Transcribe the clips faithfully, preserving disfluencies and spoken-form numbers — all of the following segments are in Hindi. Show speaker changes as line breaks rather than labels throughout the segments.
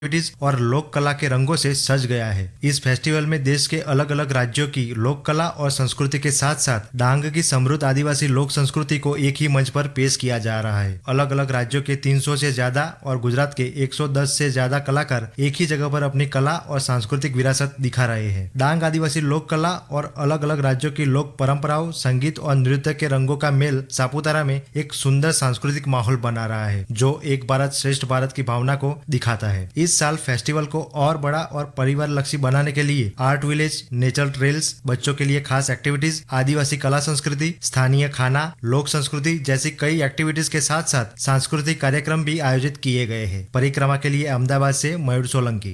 एक्टिविटीज और लोक कला के रंगों से सज गया है। इस फेस्टिवल में देश के अलग अलग राज्यों की लोक कला और संस्कृति के साथ साथ डांग की समृद्ध आदिवासी लोक संस्कृति को एक ही मंच पर पेश किया जा रहा है। अलग अलग राज्यों के तीन सौ से ज्यादा और गुजरात के एक सौ दस से ज्यादा कलाकार एक ही जगह पर अपनी कला और सांस्कृतिक विरासत दिखा रहे हैं। डांग आदिवासी लोक कला और अलग अलग राज्यों की लोक परंपराओं, संगीत और नृत्य के रंगों का मेल सापुतारा में एक सुंदर सांस्कृतिक माहौल बना रहा है, जो एक भारत श्रेष्ठ भारत की भावना को दिखाता है। इस साल फेस्टिवल को और बड़ा और परिवार लक्षी बनाने के लिए आर्ट विलेज, नेचर ट्रेल्स, बच्चों के लिए खास एक्टिविटीज, आदिवासी कला संस्कृति, स्थानीय खाना, लोक संस्कृति जैसी कई एक्टिविटीज के साथ साथ सांस्कृतिक कार्यक्रम भी आयोजित किए गए हैं। परिक्रमा के लिए अहमदाबाद से मयूर सोलंकी।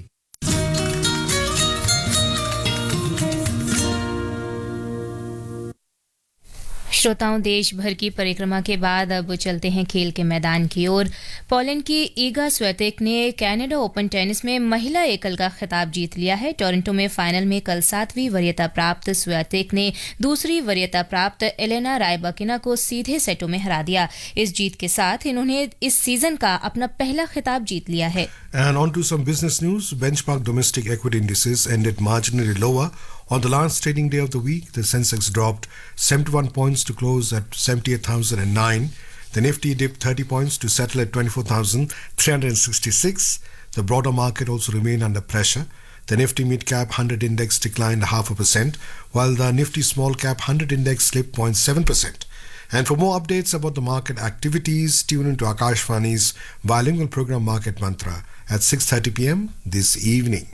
श्रोताओं, देश भर की परिक्रमा के बाद अब चलते हैं खेल के मैदान की ओर। पोलैंड की ईगा स्विएटेक ने कनाडा ओपन टेनिस में महिला एकल का खिताब जीत लिया है। टोरंटो में फाइनल में कल सातवीं वरीयता प्राप्त स्विएटेक ने दूसरी वरीयता प्राप्त एलेना रायबाकिना को सीधे सेटों में हरा दिया। इस जीत के साथ इन्होंने इस सीजन का अपना पहला खिताब जीत लिया है।
And on to some business news. Benchmark domestic equity indices ended marginally lower. On the last trading day of the week, the Sensex dropped seventy-one points to close at seventy-eight thousand nine. The Nifty dipped thirty points to settle at twenty-four thousand three hundred sixty-six. The broader market also remained under pressure. The Nifty Mid Cap one hundred Index declined half a percent, while the Nifty Small Cap one hundred Index slipped zero point seven percent. And for more updates about the market activities, tune into Akashvani's bilingual program Market Mantra at six thirty p.m. this evening.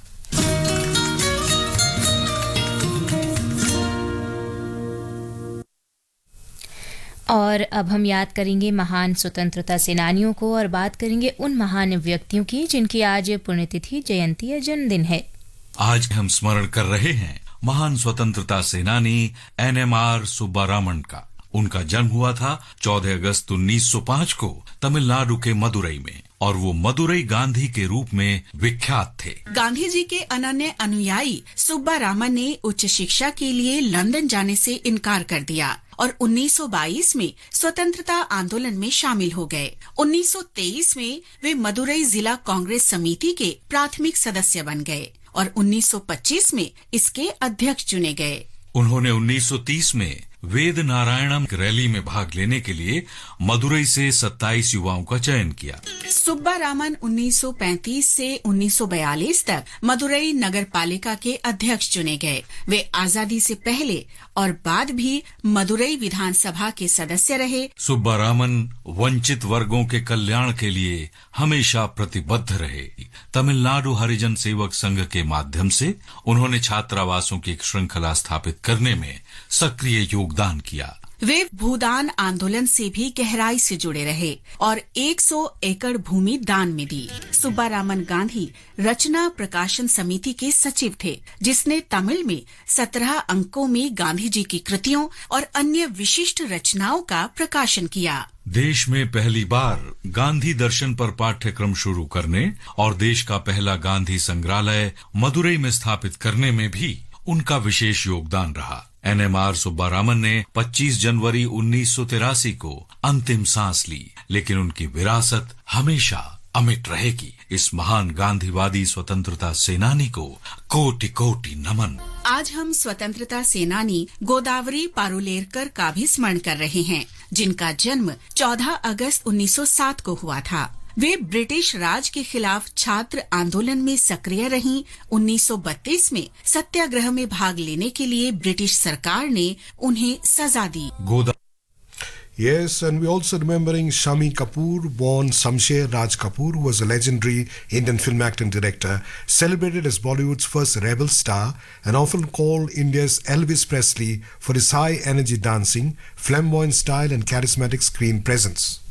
और अब हम याद करेंगे महान स्वतंत्रता सेनानियों को और बात करेंगे उन महान व्यक्तियों की जिनकी आज पुण्यतिथि, जयंती या जन्मदिन है।
आज हम स्मरण कर रहे हैं महान स्वतंत्रता सेनानी एन एम आर सुब्बारामन का। उनका जन्म हुआ था चौदह अगस्त उन्नीस सौ पाँच को तमिलनाडु के मदुरई में और वो मदुरई गांधी के रूप में विख्यात थे।
गांधी जी के अनन्य अनुयायी सुब्बारामन ने उच्च शिक्षा के लिए लंदन जाने से इनकार कर दिया और उन्नीस सौ बाईस में स्वतंत्रता आंदोलन में शामिल हो गए। उन्नीस सौ तेईस में वे मदुरई जिला कांग्रेस समिति के प्राथमिक सदस्य बन गए और उन्नीस सौ पच्चीस में इसके अध्यक्ष चुने गए।
उन्होंने उन्नीस सौ तीस में वेद नारायणम रैली में भाग लेने के लिए मदुरई से सत्ताईस युवाओं का चयन किया।
सुब्बारामन उन्नीस सौ पैंतीस से उन्नीस सौ बयालीस तक मदुरई नगर पालिका के अध्यक्ष चुने गए। वे आजादी से पहले और बाद भी मदुरई विधानसभा के सदस्य रहे।
सुब्बारामन वंचित वर्गों के कल्याण के लिए हमेशा प्रतिबद्ध रहे। तमिलनाडु हरिजन सेवक संघ के माध्यम से उन्होंने छात्रावासों की एक श्रृंखला स्थापित करने में सक्रिय योगदान किया।
वे भूदान आंदोलन से भी गहराई से जुड़े रहे और सौ एकड़ भूमि दान में दी। सुब्बारामन गांधी रचना प्रकाशन समिति के सचिव थे, जिसने तमिल में सत्रह अंकों में गांधी जी की कृतियों और अन्य विशिष्ट रचनाओं का प्रकाशन किया।
देश में पहली बार गांधी दर्शन पर पाठ्यक्रम शुरू करने और देश का पहला गांधी संग्रहालय मदुरई में स्थापित करने में भी उनका विशेष योगदान रहा। एन एम आर सुब्बारामन ने पच्चीस जनवरी उन्नीस सौ तिरासी को अंतिम सांस ली, लेकिन उनकी विरासत हमेशा अमिट रहेगी। इस महान गांधीवादी स्वतंत्रता सेनानी को कोटि कोटि नमन।
आज हम स्वतंत्रता सेनानी गोदावरी पारुलेरकर का भी स्मरण कर रहे हैं, जिनका जन्म चौदह अगस्त उन्नीस सौ सात को हुआ था। वे ब्रिटिश राज के खिलाफ छात्र आंदोलन में सक्रिय रहीं। उन्नीस सौ बत्तीस में सत्याग्रह में भाग लेने के लिए ब्रिटिश सरकार ने उन्हें सजा दी।
Yes, and we're also remembering Shami Kapoor, born Shamsher Raj Kapoor, who was a legendary Indian film actor and director, celebrated as Bollywood's first rebel star and often called India's Elvis Presley for his high-energy dancing, flamboyant style and charismatic screen presence.